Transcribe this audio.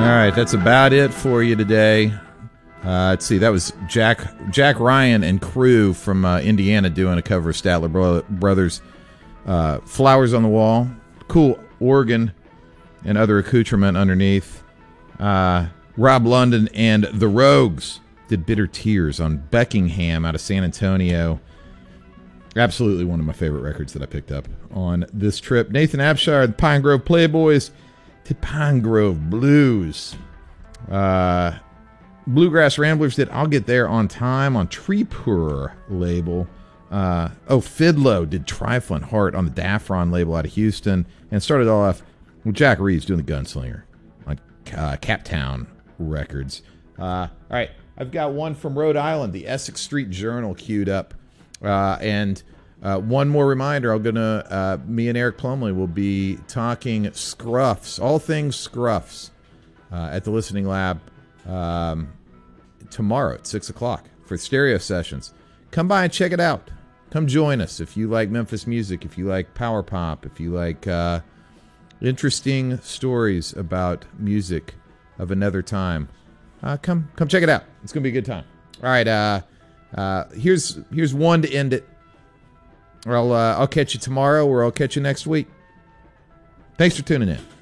right, that's about it for you today. Let's see, that was Jack Ryan and crew from Indiana doing a cover of Statler Brothers. Flowers on the Wall, cool organ and other accoutrement underneath. Rob London and the Rogues did Bitter Tears on Beckingham out of San Antonio. Absolutely one of my favorite records that I picked up on this trip. Nathan Abshire, the Pine Grove Playboys, did Pine Grove Blues. Bluegrass Ramblers did I'll Get There on Time on Treepur label. Fidlow did Trifling Heart on the Daffron label out of Houston. And started all off with Jack Reeves doing the Gunslinger on Captown Records. All right, I've got one from Rhode Island, the Essex Street Journal queued up. And one more reminder, me and Eric Plumley will be talking Scruffs, all things Scruffs, at the Listening Lab tomorrow at 6 o'clock for stereo sessions. Come by and check it out. Come join us if you like Memphis music, if you like power pop, if you like interesting stories about music of another time. Come check it out. It's going to be a good time. All right, here's one to end it. Or I'll catch you tomorrow, or I'll catch you next week. Thanks for tuning in.